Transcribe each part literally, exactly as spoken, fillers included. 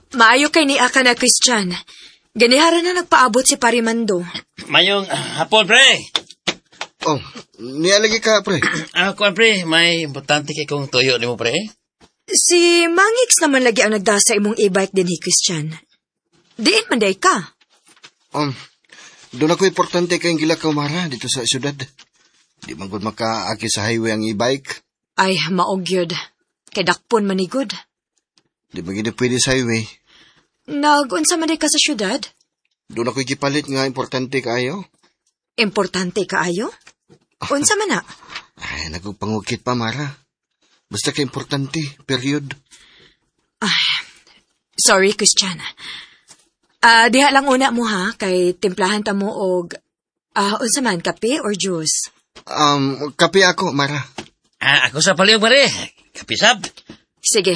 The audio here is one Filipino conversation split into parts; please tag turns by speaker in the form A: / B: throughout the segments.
A: Maayo kay ni Aka na Christian. Ganihara na nagpaabot si Parimando.
B: Mayong uh, hapon, pre.
C: Oh, nialagi ka, pre.
B: Ah, kuan, pre. May importante kay kong tuyo ni mo, pre.
A: Si Mangix naman lagi ang nagdasa imong e-bike din, hi Christian. Diin man day ka.
C: Um, doon ako importante kayong gilakaw, Mara, dito sa syudad. Di man gud makaagi sa highway ang e-bike.
A: Ay, maogyod. Kay dakpon manigod.
C: Di man gid pwede sa highway.
A: Nag-unsa man day ka sa syudad?
C: Doon ako gipalit nga importante kaayo.
A: Importante kaayo? Unsa man na?
C: Ay, nagpangukit pa, Mara. Basta ka importante, period.
A: Ay, sorry, Christian. Ah, uh, diha lang una mo ha, kay timplahan ta mo og ah, uh, unsa man, kape or juice?
C: Um, kape ako, Mara.
B: Ah, ako sa paliyog, pare. Kape sab.
A: Sige.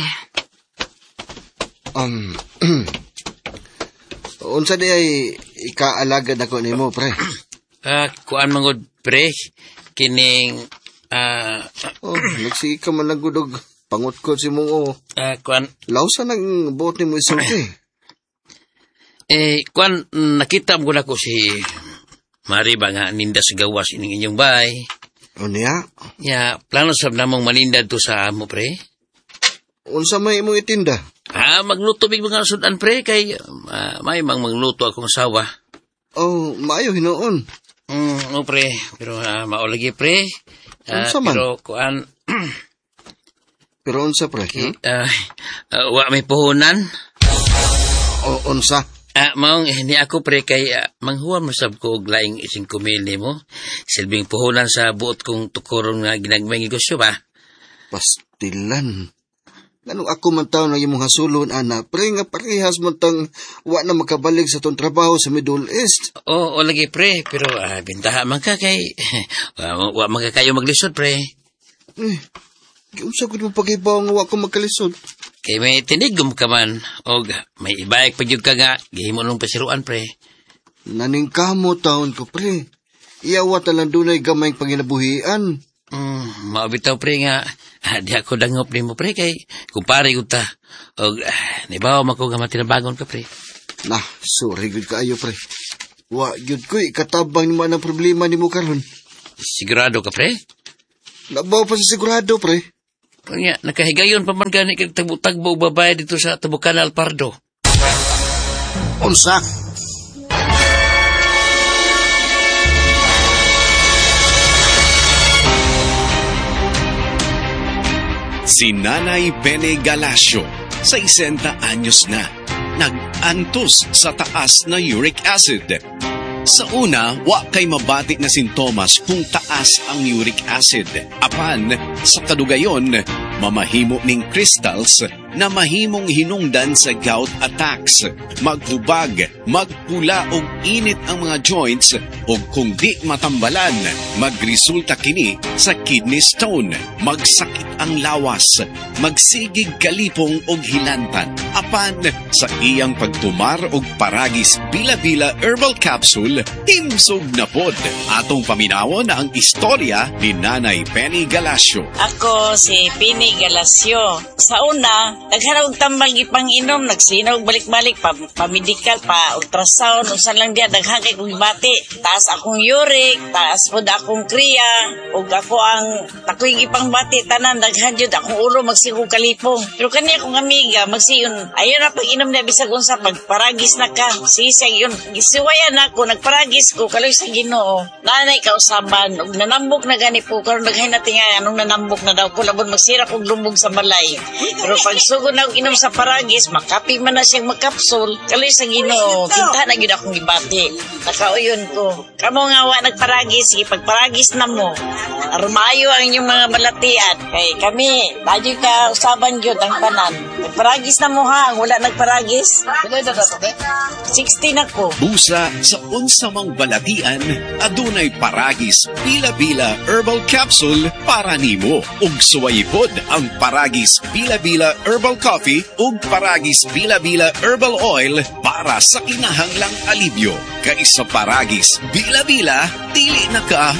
C: Um, unsa di ay ikaalagad ako nimo, pre?
B: Ah, uh, kuan mangod, pre. Kining ah
C: uh, oh, nagsige ka man nagudog pangutkot si mong oh.
B: Ah, uh, kuan
C: lausa nang buot nimo isulti.
B: Eh, kuan nakita mo na ko si Mari ba nga ninda sa gawas ining inyong bay.
C: O niya?
B: Ya, plano sab namong manindad to sa amo, pre.
C: Unsa may imong itinda?
B: Ah, magluto big mga sudan, pre, kay uh, may mang magluto akong asawa.
C: Oh, maayo hinoon.
B: Mm, no, pre, pero uh, maulagi, pre. Uh,
C: unsa man?
B: Pero kuan
C: pero unsa, pre?
B: Hmm? Uh, uh, wa may puhunan.
C: O unsa?
B: Ah, maong hindi ako, pre, kay uh, manghuwan mo sab ko og laing ising kumil nimo. Silbing puhunan sa buot kong tukurong nga ginagmay negosyo ba?
C: Pastilan. Ganong ako man taon na imong hasulon, ana. Pre, nga parehas man tang wa na makabalik sa tong trabaho sa Middle East.
B: Oo, oh, lagi, pre. Pero uh, bintaha man ka kay wa, wa man ka kayo maglisod, pre.
C: Eh, unsa gud mo pagibaw nga wa ko magkalisod?
B: Kay may tinigom ka man. O may ibayag pa ka nga. Gihimo nung pasiruan, pre.
C: Naningkamo taon ko, pre. Iyawa talang dunay gamay panginabuhian.
B: Hmm, maubitaw, pre, nga. Ah, di ako dangop ni mo, pre, kay kumpare ko ta. O, ah, nibawa man ko nga matinabangon ka, pre.
C: Nah, sorry good kaayo, pre. Wa, yun ko, ikatabang ni mo ang problema ni mo karon.
B: Sigurado ka, pre?
C: Nabaw pa sa sigurado, pre.
B: Kanya, nakahigayon pa man gani kag tagbo-tagbo babae dito sa Tabukan Alpardo.
C: Unsa?
D: Si Nanay Bene Galacio, sesenta anyos na, nag-antos sa taas na uric acid. Sa una, wa kay mabati na sintomas kung taas ang uric acid. Apan, sa kadugayon, mamahimo ning crystals na mahimong hinungdan sa gout attacks. Maghubag, magpula og init ang mga joints o kung di matambalan, magresulta kini sa kidney stone, magsakit ang lawas, magsigig kalipong og hilantan. Apan, sa iyang pagtumar og paragis bila-bila herbal capsule, himsog na pod. Atong paminawon ang istorya ni Nanay Penny Galacio.
E: Ako si Penny Galacio. Sa una, nagharap tambal ipang-inom, nagsinaw balik-balik, pa, pa-medical, pa-ultrasound, usan lang diya, daghangkay kong bati. Taas akong uric, taas po akong kriya, ug ako ang takoy ipang bati, tanan, daghan yun, akong ulo, magsigong kalipong. Pero kaniya akong amiga, magsiyon, ayun na pag-inom na bisag unsa, pagparagis na ka, sisag yun, gisiwayan ako, nagparagis ko, kaloy sa Ginoo, nanay kausaban, ug nanambok na gani po, karon daghay na tinga, anong nanambok na daw ko, labon magsira kong lumbog sa balay. Pero pag sugod na inom sa paragis, makapi man na siyang magkapsul, kaloy sa Ginoo, kinta na yun akong gibati. Nakauyon ko, kamo nga wa nagparagis, sige, pagparagis na mo, armayo ang inyong mga balatian. Kay kami, tayo ka usaban yun, ang tanan. Nagparagis na mo ha, wala nagparagis. sixteen ako.
D: Busa sa unsamang balatian, adunay paragis bila-bila herbal capsule para nimo. Ug suwayipod ang paragis bila-bila herbal coffee ug paragis bila-bila herbal oil para sa kinahanglang alibyo. Kay sa paragis bila-bila, dili na ka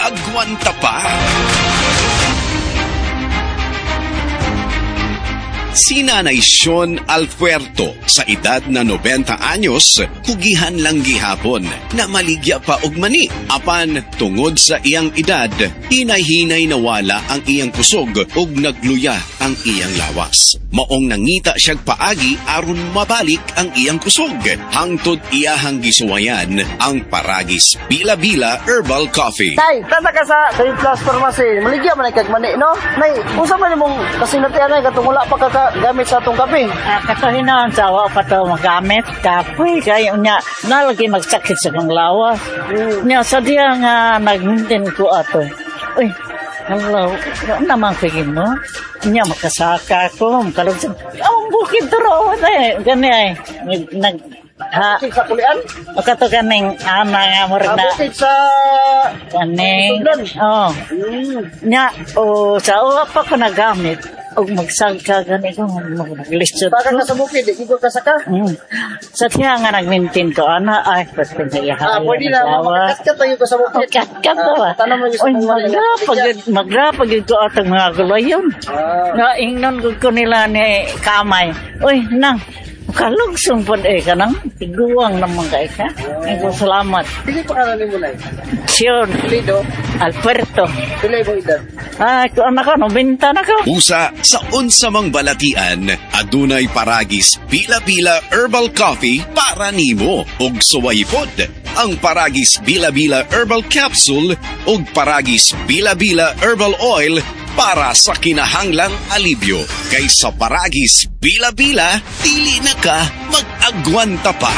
D: mag-agwanta pa. Si Nanay Sean Alpuerto sa edad na nobenta anyos, kugihan lang gihapon na maligya pa og mani. Apan tungod sa iyang edad, hinay-hinay nawala ang iyang kusog ug nagluya ang iyang lawas. Maong nangita siyag paagi aron mabalik ang iyang kusog. Hangtod iyahang gisuwayan ang Paragis Bila-Bila Herbal Coffee.
F: Tay, tata ka sa Saint Claus Pharmacy. Maligya man kag mani, no? Nay, usa man imong kasinatian ay katong wala pa ka gamit sa atong kape.
E: Ah, katuhinan sa awa pa to magamit kapoy kay unya nalagi magsakit sa kong lawas. Mm. Nya sa diya nga nag-maintain ko ato. Uy, hello, ano naman kagin mo? Nya makasaka ko, makalugsan. Ang bukid turo eh, gani ay nag ha
F: sa kulian.
E: Kato kaning ana nga mo rin na.
F: Bukid sa
E: kaning. Oh.
F: Mm.
E: Nya o sa awa pa ko nagamit. Og magsagka gani ko maglistod
F: Baka ka sa bukid, igo ka sa ka.
E: mm. Sa tiya nga nag-maintain ko ana ay pwede na iyahay
F: Ah, pwede na makakat tayo ka sa bukid.
E: kat ba
F: Tanong mo yung sa
E: oy
F: mga
E: magrapag magrapag ko atong mga gulayon nga ingnon ko ko nila ni kamay oy nang kalugsong po eh ka nang tiguang naman ka eh ka ito salamat
F: Sige pa ka mo na.
E: Sean
F: Lido,
E: Alberto
F: pilay mo edad.
E: ay ko anak ko no binta na ko
D: Usa sa unsa mang balatian, adunay Paragis Bila-Bila Herbal Coffee para nimo ug suwaypod. Ang Paragis Bila-Bila Herbal Capsule ug Paragis Bila-Bila Herbal Oil para sa kinahanglang alibyo. Kaysa Paragis Bila-Bila, dili na ka mag-agwanta pa.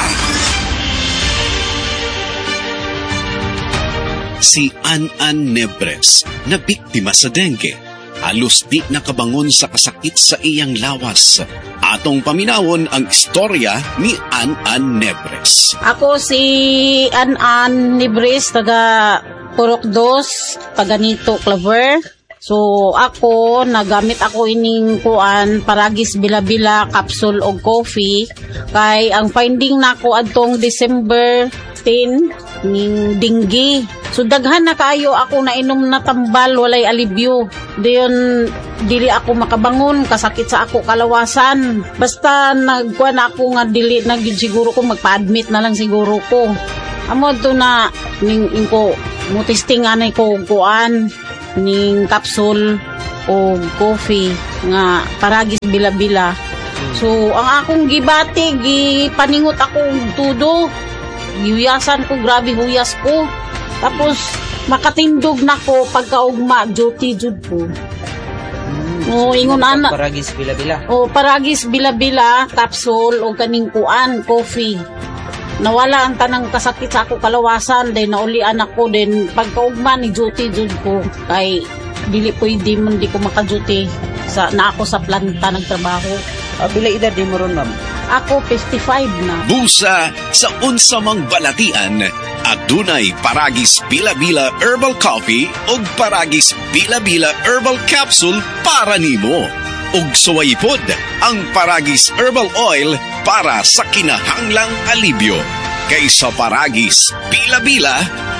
D: Si An-An Nebres na biktima sa dengue. Halos di nakabangon sa kasakit sa iyang lawas. Atong paminawon ang istorya ni An-An Nebres.
G: Ako si An-An Nebres, taga Purok Dos, Paganito, Claver. So ako, nagamit ako ining kuan Paragis Bila-Bila Capsule og coffee. Kay ang finding nako adtong December tenth ning dinggi. So daghan na kayo ako na inom na tambal walay alibyo. Dayon dili ako makabangon, kasakit sa ako kalawasan. Basta nagkuan ako nga dili na gyud siguro ko magpa-admit na lang siguro ko. Amo to na ning inko mo testing anay ko kuan ning capsule o coffee nga Paragis Bila-Bila. So ang akong gibati gipaningot ako tudo. Gihuyasan ko, grabe huyas ko. Tapos makatindog nako pagkaugma duty jud ko. O ingon ana
H: Paragis Bila-Bila.
G: O Paragis Bila-Bila capsule o kaning kuan coffee. Nawala ang tanang kasakit sa ako kalawasan, then naulian ako, then pagkaugma ni duty jud ko kay dili pwede man di ko maka-duty sa na ako sa planta nagtrabaho.
H: Ah, pila edad di mo ron, ma'am?
G: Ako fifty-five na.
D: Busa sa unsa mang balatian, adunay Paragis Bila-Bila Herbal Coffee ug Paragis Bila-Bila Herbal Capsule para nimo. Ug suwaypod ang Paragis Herbal Oil para sa kinahanglang alibyo. Kaysa Paragis Bila-Bila,